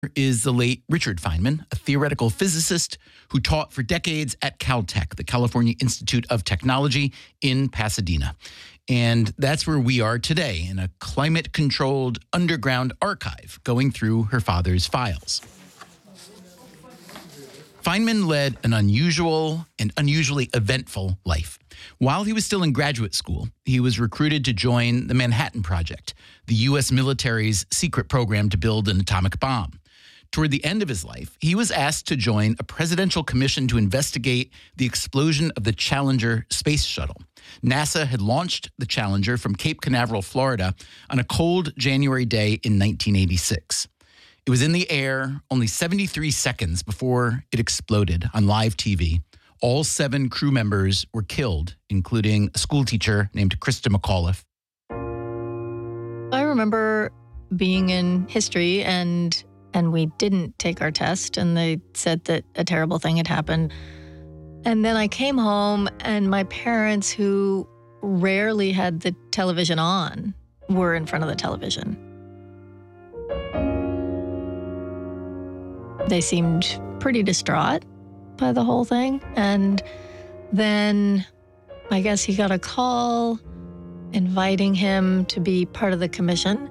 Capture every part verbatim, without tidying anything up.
is the late Richard Feynman, a theoretical physicist who taught for decades at Caltech, the California Institute of Technology in Pasadena. And that's where we are today, in a climate-controlled underground archive going through her father's files. Feynman led an unusual and unusually eventful life. While he was still in graduate school, he was recruited to join the Manhattan Project, the U S military's secret program to build an atomic bomb. Toward the end of his life, he was asked to join a presidential commission to investigate the explosion of the Challenger space shuttle. NASA had launched the Challenger from Cape Canaveral, Florida, on a cold January day in nineteen eighty-six. It was in the air only seventy-three seconds before it exploded on live T V. All seven crew members were killed, including a schoolteacher named Krista McAuliffe. I remember being in history and and we didn't take our test, and they said that a terrible thing had happened. And then I came home, and my parents, who rarely had the television on, were in front of the television. They seemed pretty distraught by the whole thing. And then I guess he got a call inviting him to be part of the commission.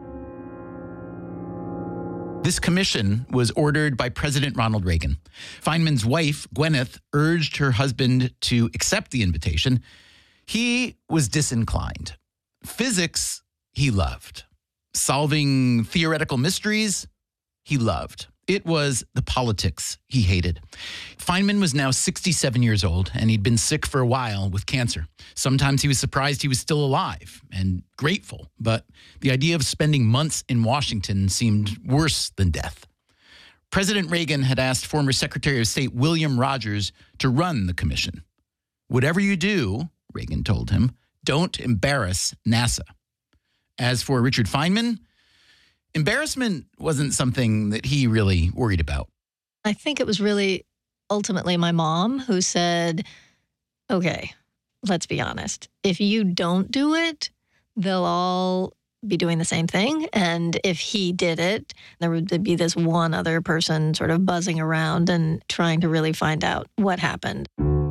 This commission was ordered by President Ronald Reagan. Feynman's wife, Gwyneth, urged her husband to accept the invitation. He was disinclined. Physics, he loved. Solving theoretical mysteries, he loved. It was the politics he hated. Feynman was now sixty-seven years old, and he'd been sick for a while with cancer. Sometimes he was surprised he was still alive and grateful, but the idea of spending months in Washington seemed worse than death. President Reagan had asked former Secretary of State William Rogers to run the commission. "Whatever you do," Reagan told him, "don't embarrass NASA." As for Richard Feynman, embarrassment wasn't something that he really worried about. I think it was really ultimately my mom who said, okay, let's be honest. If you don't do it, they'll all be doing the same thing. And if he did it, there would be this one other person sort of buzzing around and trying to really find out what happened.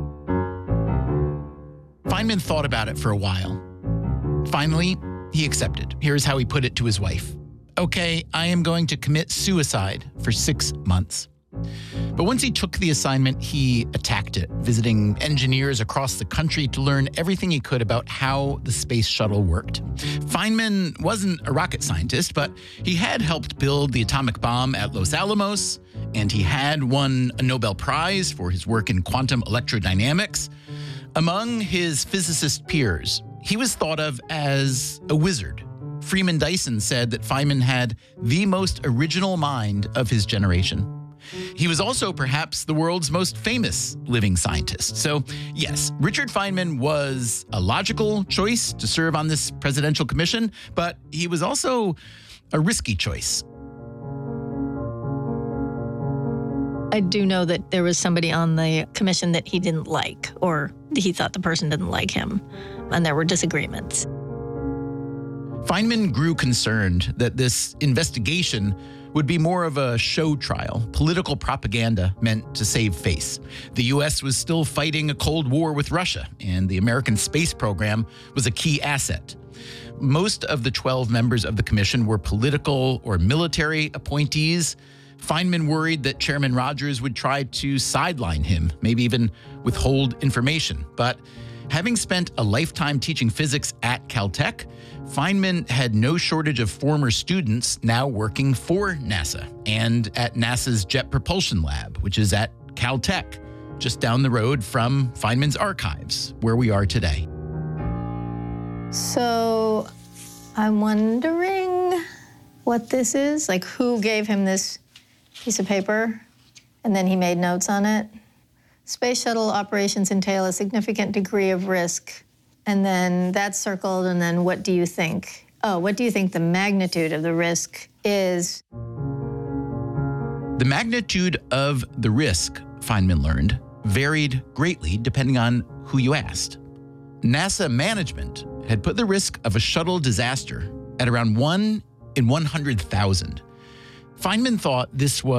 Feynman thought about it for a while. Finally, he accepted. Here's how he put it to his wife. "Okay, I am going to commit suicide for six months. But once he took the assignment, he attacked it, visiting engineers across the country to learn everything he could about how the space shuttle worked. Feynman wasn't a rocket scientist, but he had helped build the atomic bomb at Los Alamos, and he had won a Nobel Prize for his work in quantum electrodynamics. Among his physicist peers, he was thought of as a wizard. Freeman Dyson said that Feynman had the most original mind of his generation. He was also perhaps the world's most famous living scientist. So, yes, Richard Feynman was a logical choice to serve on this presidential commission, but he was also a risky choice. I do know that there was somebody on the commission that he didn't like, or he thought the person didn't like him, and there were disagreements. Feynman grew concerned that this investigation would be more of a show trial, political propaganda meant to save face. The U S was still fighting a Cold War with Russia, and the American space program was a key asset. Most of the twelve members of the commission were political or military appointees. Feynman worried that Chairman Rogers would try to sideline him, maybe even withhold information. But having spent a lifetime teaching physics at Caltech, Feynman had no shortage of former students now working for NASA and at NASA's Jet Propulsion Lab, which is at Caltech, just down the road from Feynman's archives, where we are today. So I'm wondering what this is, like who gave him this piece of paper and then he made notes on it. Space shuttle operations entail a significant degree of risk. And then that's circled, and then what do you think? Oh, what do you think the magnitude of the risk is? The magnitude of the risk, Feynman learned, varied greatly depending on who you asked. NASA management had put the risk of a shuttle disaster at around one in one hundred thousand. Feynman thought this was